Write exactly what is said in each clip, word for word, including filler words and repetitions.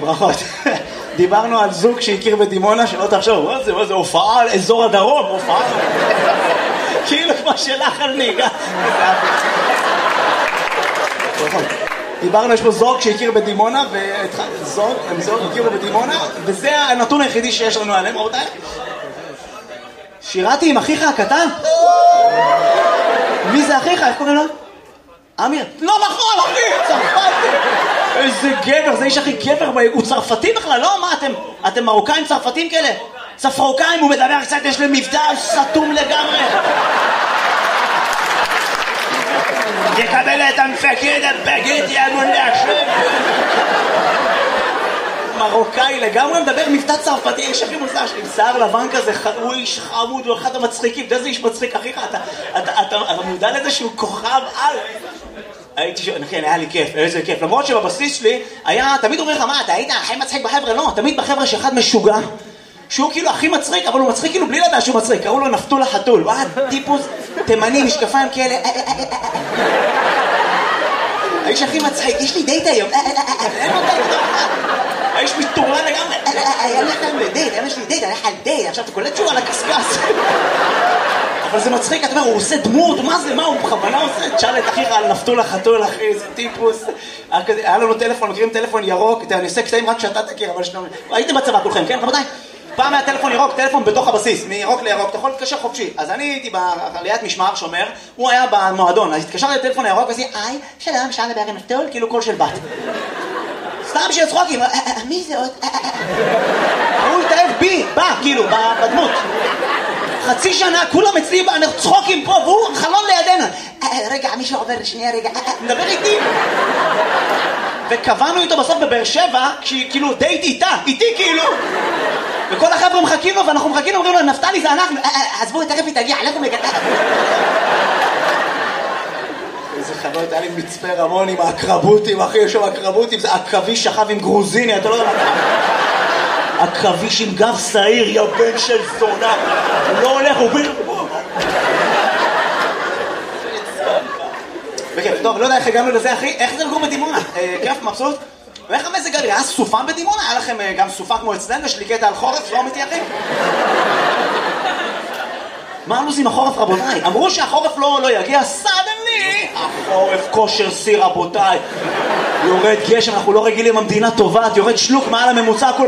ברכות. דיברנו על זוג שהכיר בדימונה, שלא תחשוב, מה זה, מה זה, הופעה על אזור הדרום, הופעה. כאילו כמו שלך על נהיגה. דיברנו, יש פה זוג שהכיר בדימונה, וזוג, הם זוג הכירו בדימונה, וזה הנתון היחידי שיש לנו עליהם, רבותיי. שירתי עם אחיך הקטן? מי זה אחיך? איך קוראים לו? אמיר. לא נכון, אחי, צרפתי. איזה גבר, זה איש הכי גבר, הוא צרפתי בכלל, לא? מה, אתם, אתם מרוקאים צרפתים כאלה? צפרוקאים, הוא מדבר קצת, יש להם מבטא סתום לגמרי. יקבל את המפקד הבגט, יאמון להשם. מרוקאי לגמרי, מדבר מבטא צרפתי, איש הכי מוזר שלי, עם שיער לבן כזה, הוא איש חמוד, הוא אחד המצחיקים, אתה יודע, זה איש מצחיק, אחיך, אתה, אתה, אתה, אתה מודע לזה שהוא כוכב על... הייתי ש... כן, היה לי כיף, איזה כיף, למרות שבבסיס שלי היה, תמיד אומר לך, מה, אתה היית הכי מצחיק בחבר'ה? לא, תמיד בחבר'ה שאחד משוגע, שהוא כאילו הכי מצחיק, אבל הוא מצחיק כאילו בלי לדעת שהוא מצחיק, קראו לו נפתול החתול, הוא היה טיפוס תימני, משקפיים כאלה, האיש הכי מצחיק, יש לי דייט היום, אין לו דייט, האיש מתורן לגמרי, היה לך דייט, יש לי דייט, היה לך דייט, עכשיו אתה קולט שהוא על הקסקס. אבל זה מצחיק, אתה אומר, הוא עושה דמות, מה זה, מה, הוא בכוונה עושה? תשאל את אחיך על נפתול החתול, אחי, איזה טיפוס. היה לנו טלפון, מכירים טלפון ירוק, אני עושה קטעים רק שאתה תכיר, אבל שנו... הייתם בצבא כולכם, כן, רבותיי? פעם היה טלפון ירוק, טלפון בתוך הבסיס, מירוק לירוק, אתה יכול להתקשר חופשי. אז אני הייתי בעליית משמר שומר, הוא היה במועדון, אז התקשרתי לטלפון הירוק ועשיתי, היי, שלום, אפשר לדבר עם נפתול, כאילו קול של בת. סתם בשביל צחוקים, מי זה עוד? הוא התאהב בי, בא, כאילו, בדמות. חצי שנה, כולם אצלי, אנחנו צחוקים פה, והוא חלון לידינו. רגע, מישהו עובר, שנייה, רגע, מדבר איתי. וקבענו איתו בסוף בבאר שבע, כאילו דייט איתה, איתי כאילו. וכל החבר'ה מחכים לו, ואנחנו מחכים לו, אומרים לו, נפתלי זה אנחנו. עזבו, תכף היא תגיע, עליכם מגע. איזה חנות, היה לי מצפה רמון עם הקרבותים, אחי, יש שם הקרבותים, זה הקרבי שכב עם גרוזיני, אתה לא יודע מה. הקרביש עם גב שעיר, יא בן של זונה. הוא לא הולך, הוא ביר... בכיף, טוב, לא יודע איך הגענו לזה, אחי. איך זה לגור בדימונה? כיף, מבסוט? ואיך המזג האוויר? היה סופה בדימונה? היה לכם גם סופה כמו אצלנו? יש לי קטע על חורף? לא אמיתי, אחי? מה הלו"ז עם החורף, רבותיי? אמרו שהחורף לא יגיע, סדנלי! החורף כושר סיר, רבותיי. יורד גשם, אנחנו לא רגילים, המדינה טובעת, יורד שלוק מעל הממוצע, הכל...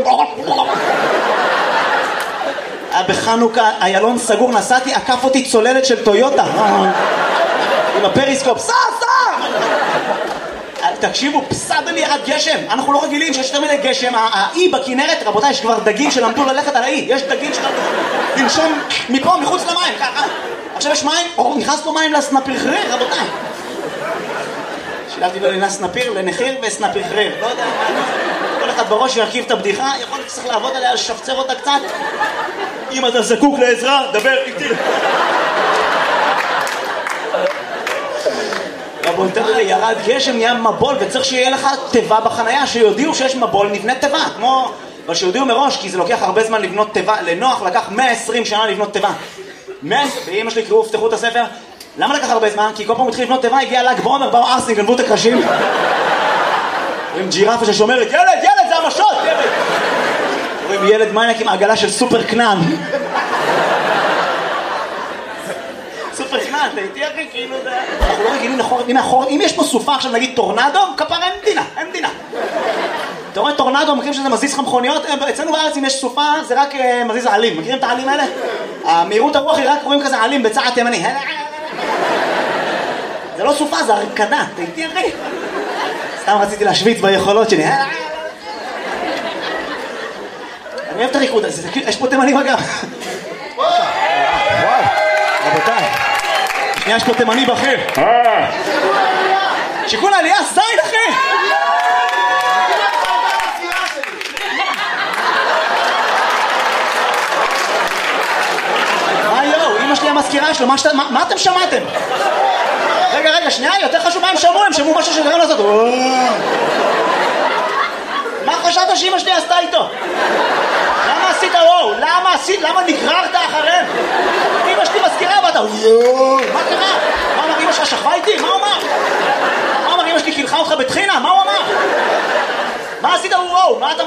בחנוכה, איילון סגור, נסעתי, עקף אותי צוללת של טויוטה. עם הפריסקופ, סע, סע! תקשיבו, פסד לי ירד גשם. אנחנו לא רגילים שיש יותר מדי גשם. האי בכנרת, רבותיי, יש כבר דגים שלמדו ללכת על האי. יש דגים שלמדו לנשום מפה, מחוץ למים, ככה. עכשיו יש מים, או נכנס פה מים לסנפיר חריר, רבותיי. שילבתי לו לסנפיר, לנחיר וסנפיר חריר. לא יודע, כל אחד בראש ירכיב את הבדיחה, יכול להיות שצריך לעבוד עליה, לשפצר אותה קצת. אם אתה זקוק לעזרה, דבר איתי. רבותיי, ירד גשם, נהיה מבול, וצריך שיהיה לך טבע בחנייה, שיודיעו שיש מבול, נבנה טבע, כמו... אבל שיודיעו מראש, כי זה לוקח הרבה זמן לבנות טבע, לנוח לקח מאה ועשרים שנה לבנות טבע. ואמא שלי קראו, פתחו את הספר, למה לקח הרבה זמן? כי כל פעם התחיל לבנות טבע, הגיע ל"ג בעומר, באו ארסים, גנבו את הקרשים. עם ג'ירפה ששומרת, ילד, ילד, זה המשות, ילד! רואים ילד מייק עם העגלה של סופר קנן. סופר קנן, אתה איתי אחי, כאילו זה... אנחנו לא רגילים לחורף, הנה החורף, אם יש פה סופה עכשיו נגיד טורנדו, כפרה אין מדינה, אין מדינה. אתה רואה טורנדו, מכירים שזה מזיז לך מכוניות? אצלנו בארץ אם יש סופה זה רק מזיז העלים, מכירים את העלים האלה? המהירות הרוח היא רק רואים כזה עלים בצעד תימני. זה לא סופה, זה הרקדה, אתה איתי אחי? סתם רציתי להשוויץ ביכולות שלי. אני אוהב את הריקוד הזה, יש פה תימני בגב. וואו, רבותיי. שנייה, יש פה תימני בכיר. שיקול העלייה, זין אחי! מה יואו, אמא שלי המזכירה שלו, מה אתם שמעתם? רגע, רגע, שנייה, יותר חשוב מה הם שמעו, הם שמעו משהו שגרם לעשות. מה חשבת שאמא שלי עשתה איתו? למה עשית וואו? למה עשית? למה נגררת אחריהם? אמא שלי מזכירה ואתה מה קרה? מה אמר אמא שלך שכבה איתי? מה הוא אמר? מה אמר אמא שלי קילחה אותך בתחינה? מה הוא אמר? מה עשית וואו? מה אתה